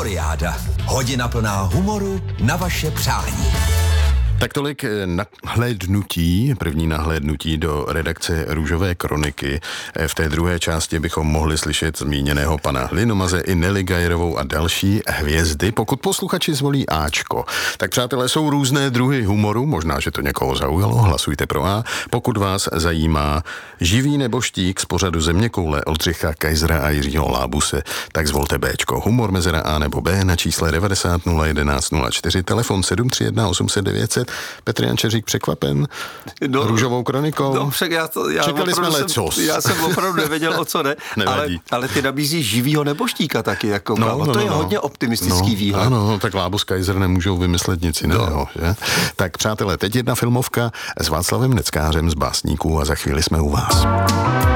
Humoriáda. Hodina plná humoru na vaše přání. Tak tolik první nahlédnutí do redakce Růžové kroniky. V té druhé části bychom mohli slyšet zmíněného pana Hlinomaze i Nelly Gajerovou a další hvězdy, pokud posluchači zvolí Ačko. Tak přátelé, jsou různé druhy humoru, možná, že to někoho zaujalo, hlasujte pro A. Pokud vás zajímá živý nebo štík z pořadu Zeměkoule Oldřicha Kaisera a Jiřího Lábuse, tak zvolte Bčko. Humor mezera A nebo B na čísle 90 011 04, telefon 731 800 900. Petr Jančeřík překvapen Růžovou kronikou. No, však čekali jsme lecos. Já jsem opravdu nevěděl, o co jde, ale ty nabízí živýho neboštíka taky, jako to je hodně optimistický výhled. Ano, tak Lábus Kaiser nemůžou vymyslet nic jiného, že? Tak přátelé, teď jedna filmovka s Václavem Neckářem z Básníků a za chvíli jsme u vás.